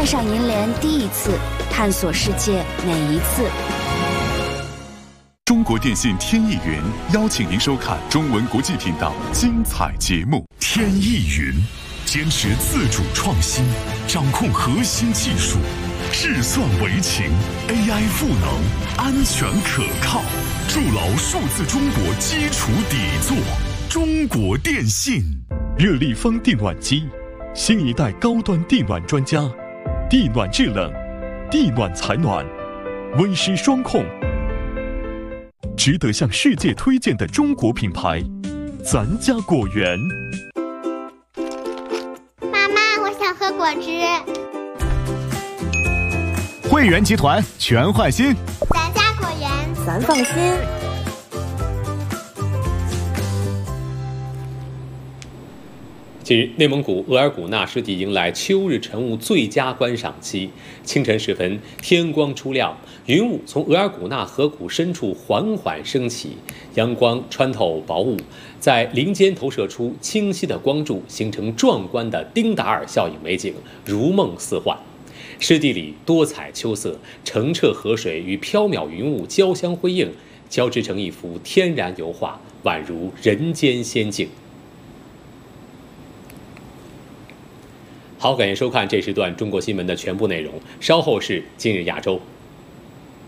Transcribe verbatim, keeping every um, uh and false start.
爱上银联第一次，探索世界每一次。 中国电信天翼云邀请您收看中文国际频道精彩节目。 天翼云坚持自主创新，掌控核心技术，智算为情 ，A I 赋能，安全可靠，筑牢数字中国基础底座。中国电信热力风电暖机，新一代高端地暖专家，地暖制冷，地暖采暖，温湿双控，值得向世界推荐的中国品牌，咱家果园。 妈妈，我想喝果汁。 汇源集团全换新， 咱家果园， 咱放心。 近日，内蒙古额尔古纳湿地迎来秋日晨雾最佳观赏期。清晨时分，天光初亮，云雾从额尔古纳河谷深处缓缓升起，阳光穿透薄雾，在林间投射出清晰的光柱，形成壮观的丁达尔效应美景，如梦似幻。湿地里多彩秋色，澄澈河水与缥缈云雾交相辉映，交织成一幅天然油画，宛如人间仙境。好，感谢收看这时段中国新闻的全部内容。稍后是今日亚洲。